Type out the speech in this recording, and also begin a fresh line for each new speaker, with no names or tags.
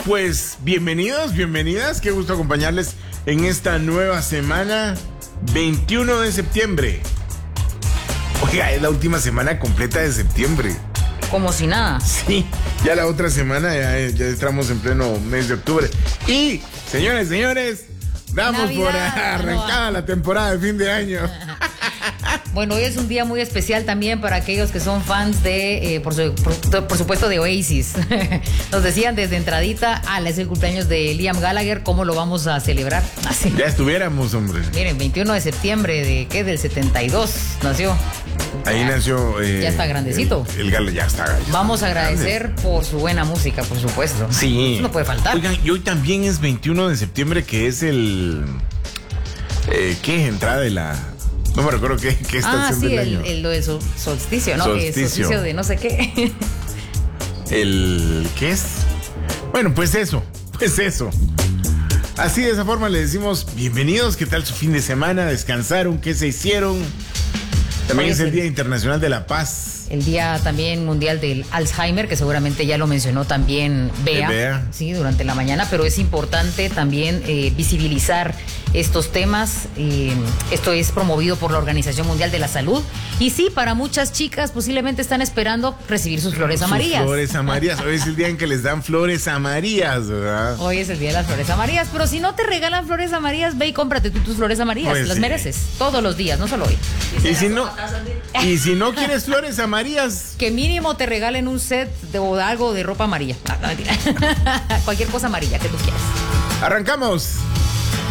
Pues bienvenidos, bienvenidas. Qué gusto acompañarles en esta nueva semana, 21 de septiembre. Oiga, es la última semana completa de septiembre.
Como si nada.
Sí, ya la otra semana ya estamos en pleno mes de octubre. Y, señores, damos
Navidad,
por arrancada la temporada de fin de año.
Bueno, hoy es un día muy especial también para aquellos que son fans de, por supuesto, de Oasis. Nos decían desde entradita, es el cumpleaños de Liam Gallagher, ¿cómo lo vamos a celebrar? Así.
Ya estuviéramos, hombre.
Miren, 21 de septiembre del 72 nació.
Ahí nació.
Ya está grandecito.
El Gallagher ya está.
Vamos a agradecer por su buena música, por supuesto.
Sí.
Eso no puede faltar.
Oigan, y hoy también es 21 de septiembre, que es el. ¿Qué es entrada de la.? No me recuerdo qué estación del año.
Lo de solsticio, ¿no?
Solsticio
De no sé qué.
¿Qué es? Bueno, pues eso. Así, de esa forma le decimos bienvenidos. ¿Qué tal su fin de semana? ¿Descansaron? ¿Qué se hicieron? También es el Día Internacional de la Paz.
El Día también Mundial del Alzheimer, que seguramente ya lo mencionó también Bea. Sí, durante la mañana, pero es importante también visibilizar estos temas. Esto es promovido por la Organización Mundial de la Salud. Y sí, para muchas chicas posiblemente están esperando recibir sus flores amarillas.
Flores amarillas. Hoy es el día en que les dan flores amarillas, ¿verdad?
Hoy es el Día de las Flores Amarillas. Pero si no te regalan flores amarillas, ve y cómprate tú tus flores amarillas.
Pues
las
sí.
Mereces todos los días, no solo hoy.
Y si no quieres flores amarillas,
que mínimo te regalen un set o algo de ropa amarilla. No, mentira. Cualquier cosa amarilla que tú quieras.
Arrancamos.